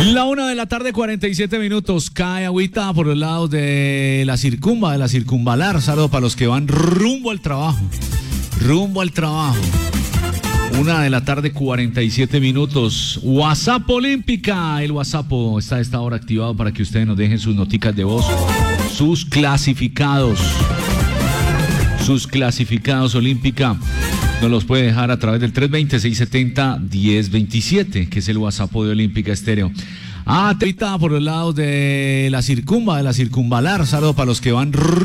La 1:47 p.m. Cae agüita por los lados de la circunvalar. Saludo para los que van rumbo al trabajo. 1:47 p.m. WhatsApp Olímpica. El WhatsApp está a esta hora activado para que ustedes nos dejen sus noticas de voz, sus clasificados Olímpica. Nos los puede dejar a través del 320-670-1027, que es el WhatsApp de Olímpica Estéreo. Ahorita por los lados de la circunvalar. Saludo para los que van